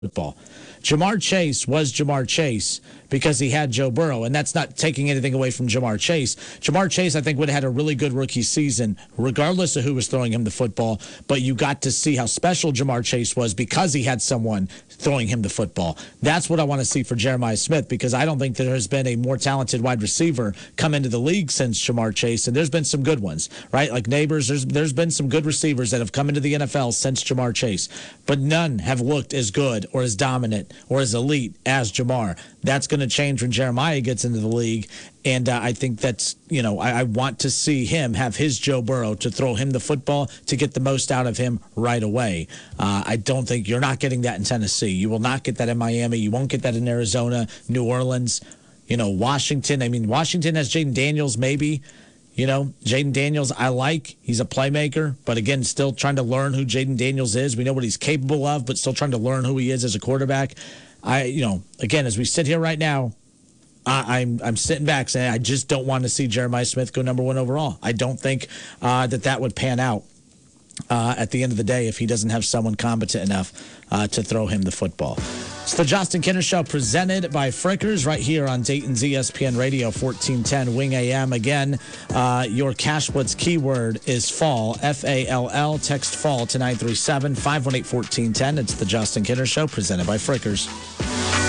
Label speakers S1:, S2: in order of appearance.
S1: football. Jamar Chase was Jamar Chase because he had Joe Burrow, and that's not taking anything away from Jamar Chase. Jamar Chase, I think, would have had a really good rookie season, regardless of who was throwing him the football, but you got to see how special Jamar Chase was because he had someone throwing him the football. That's what I want to see for Jeremiah Smith, because I don't think there has been a more talented wide receiver come into the league since Jamar Chase, and there's been some good ones, right? Like Neighbors, there's been some good receivers that have come into the NFL since Jamar Chase, but none have looked as good or as dominant or as elite as Jamar. That's going to change when Jeremiah gets into the league. And I think that's, I want to see him have his Joe Burrow to throw him the football to get the most out of him right away. I don't think you're not getting that in Tennessee. You will not get that in Miami. You won't get that in Arizona, New Orleans, Washington. I mean, Washington has Jaden Daniels maybe. Jaden Daniels, I like. He's a playmaker, but again, still trying to learn who Jaden Daniels is. We know what he's capable of, but still trying to learn who he is as a quarterback. Again, as we sit here right now, I'm sitting back saying I just don't want to see Jeremiah Smith go number one overall. I don't think that would pan out at the end of the day if he doesn't have someone competent enough to throw him the football. It's the Justin Kinner Show presented by Frickers right here on Dayton's ESPN Radio 1410 Wing AM. Again, your Cash Blitz keyword is fall, F-A-L-L. Text fall to 937-518-1410. It's the Justin Kinner Show presented by Frickers.